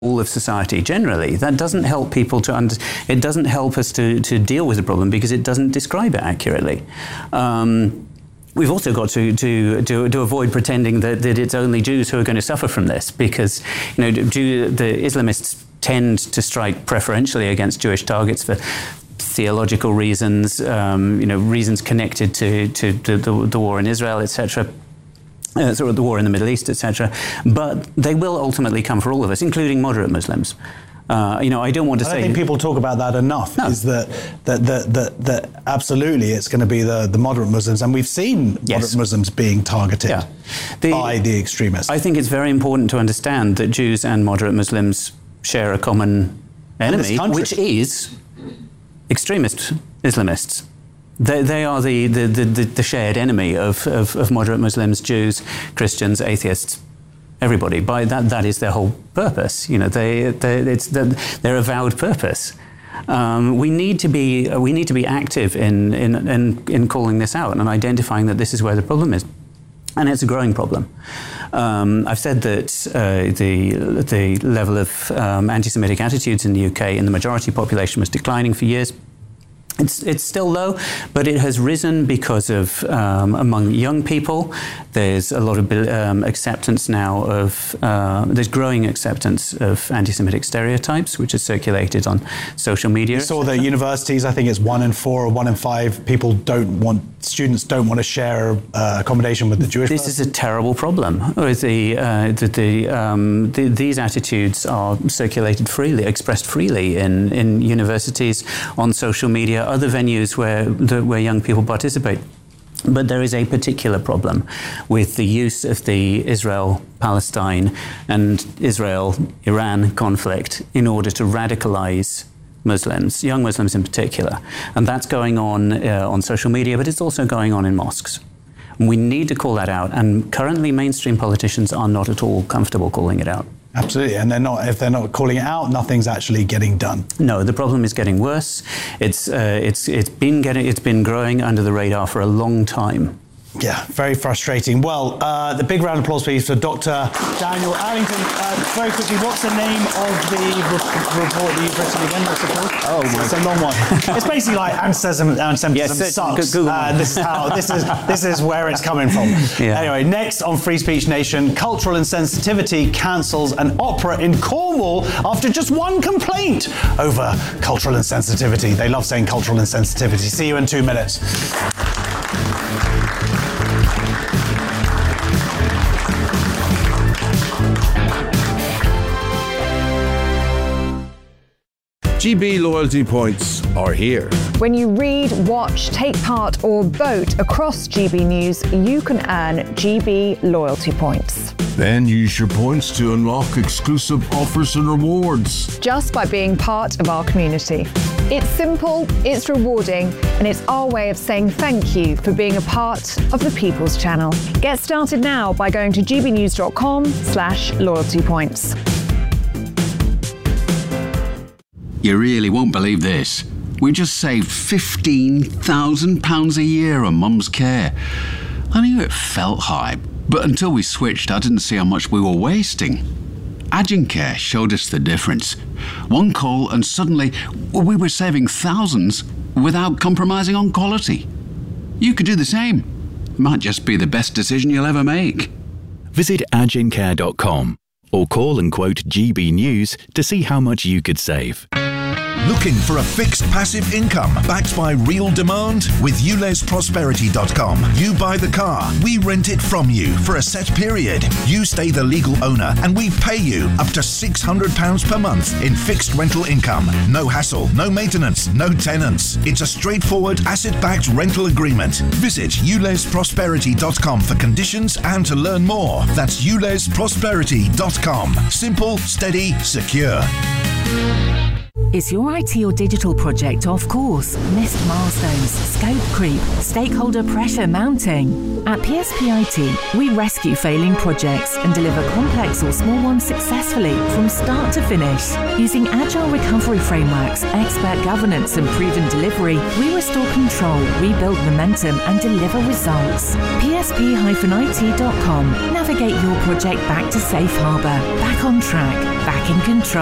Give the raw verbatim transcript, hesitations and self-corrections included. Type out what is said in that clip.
all of society generally, that doesn't help people to under, it doesn't help us to, to deal with the problem because it doesn't describe it accurately. Um, we've also got to, to, to, to avoid pretending that, that it's only Jews who are going to suffer from this, because you know, Jew, the Islamists tend to strike preferentially against Jewish targets for theological reasons, um, you know, reasons connected to, to, to the, the war in Israel, et cetera. Uh, sort of the war in the Middle East, et cetera. But they will ultimately come for all of us, including moderate Muslims. Uh, you know, I don't want to I say... I don't think people talk about that enough, no. is that, that, that, that, that absolutely it's going to be the, the moderate Muslims, and we've seen yes. moderate Muslims being targeted yeah. the, by the extremists. I think it's very important to understand that Jews and moderate Muslims share a common enemy, which is extremist Islamists. They, they are the, the, the, the shared enemy of, of, of moderate Muslims, Jews, Christians, atheists, everybody. By that, that is their whole purpose. You know, they, they, it's the, their avowed purpose. Um, we need to be we need to be active in, in in in calling this out and identifying that this is where the problem is, and it's a growing problem. Um, I've said that uh, the the level of um, anti-Semitic attitudes in the U K in the majority population was declining for years. It's, it's still low, but it has risen because of, um, among young people, there's a lot of um, acceptance now of, uh, there's growing acceptance of anti-Semitic stereotypes, which is circulated on social media. You saw that universities, I think it's one in four or one in five people don't want, students don't want to share uh, accommodation with the Jewish This person. is a terrible problem. With the, uh, the, the, um, the, these attitudes are circulated freely, expressed freely in, in universities, on social media, other venues where the, where young people participate. But there is a particular problem with the use of the Israel-Palestine and Israel-Iran conflict in order to radicalize Muslims, young Muslims in particular. And that's going on uh, on social media, but it's also going on in mosques. And we need to call that out. And currently, mainstream politicians are not at all comfortable calling it out. Absolutely, and they're not. If they're not calling it out, nothing's actually getting done. No, the problem is getting worse. It's uh, it's it's been getting it's been growing under the radar for a long time. Yeah, very frustrating. Well, uh, the big round of applause, please, for Doctor Daniel Allington. Uh, very quickly, what's the name of the re- report that you've written again? What's it called? Oh, my it's a long one. It's basically like antisemitism, antisemitism yes, sucks. Google uh, this is how this is this is where it's coming from. Yeah. Anyway, next on Free Speech Nation, cultural insensitivity cancels an opera in Cornwall after just one complaint over cultural insensitivity. They love saying cultural insensitivity. See you in two minutes. G B loyalty points are here. When you read, watch, take part or vote across G B News, you can earn G B loyalty points. Then use your points to unlock exclusive offers and rewards. Just by being part of our community. It's simple, it's rewarding, and it's our way of saying thank you for being a part of the People's Channel. Get started now by going to gbnews.com slash loyalty points. You really won't believe this. We just saved fifteen thousand pounds a year on Mum's care. I knew it felt high, but until we switched, I didn't see how much we were wasting. Agincare showed us the difference. One call and suddenly we were saving thousands without compromising on quality. You could do the same. It might just be the best decision you'll ever make. Visit agincare dot com or call and quote G B News to see how much you could save. Looking for a fixed passive income backed by real demand? With U L E S Prosperity dot com, you buy the car, we rent it from you for a set period. You stay the legal owner and we pay you up to six hundred pounds per month in fixed rental income. No hassle, no maintenance, no tenants. It's a straightforward asset-backed rental agreement. Visit U L E S Prosperity dot com for conditions and to learn more. That's U L E S Prosperity dot com. Simple, steady, secure. Is your I T or digital project off course? Missed milestones, scope creep, stakeholder pressure mounting? At P S P I T, we rescue failing projects and deliver complex or small ones successfully from start to finish. Using agile recovery frameworks, expert governance and proven delivery, we restore control, rebuild momentum and deliver results. P S P I T dot com. Navigate your project back to safe harbour, back on track, back in control.